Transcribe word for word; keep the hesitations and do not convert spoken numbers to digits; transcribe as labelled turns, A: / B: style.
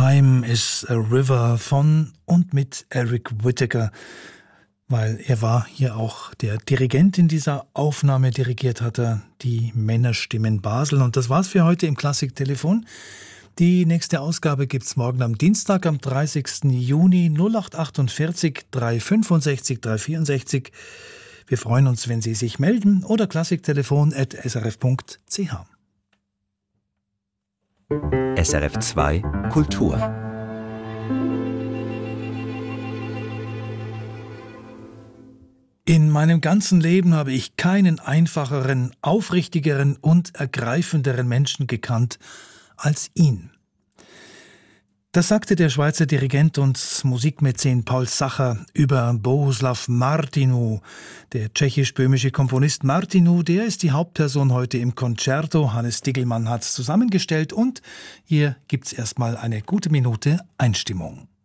A: Time is a River von und mit Eric Whitacre, weil er war hier auch der Dirigent in dieser Aufnahme. Dirigiert hat er die Männerstimmen Basel. Und das war's für heute im Klassiktelefon. Die nächste Ausgabe gibt's morgen am Dienstag, am dreißigsten Juni, null acht achtundvierzig drei fünfundsechzig drei vierundsechzig. Wir freuen uns, wenn Sie sich melden oder klassiktelefon at s r f punkt c h.
B: S R F zwei Kultur.
A: In meinem ganzen Leben habe ich keinen einfacheren, aufrichtigeren und ergreifenderen Menschen gekannt als ihn. Das sagte der Schweizer Dirigent und Musikmäzen Paul Sacher über Bohuslav Martinu. Der tschechisch-böhmische Komponist Martinu, der ist die Hauptperson heute im Concerto. Hannes Diegelmann hat es zusammengestellt und hier gibt's erstmal eine gute Minute Einstimmung.